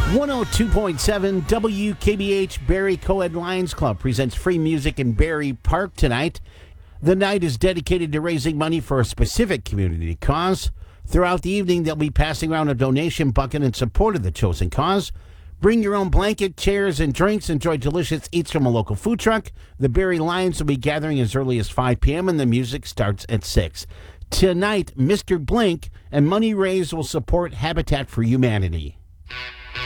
102.7 WKBH Barrie Co-ed Lions Club presents free music in Barrie Park tonight. The night is dedicated to raising money for a specific community cause. Throughout the evening, they'll be passing around a donation bucket in support of the chosen cause. Bring your own blanket, chairs, and drinks. Enjoy delicious eats from a local food truck. The Barrie Lions will be gathering as early as 5 p.m. and the music starts at 6. Tonight, Mr. Blink and money raised will support Habitat for Humanity.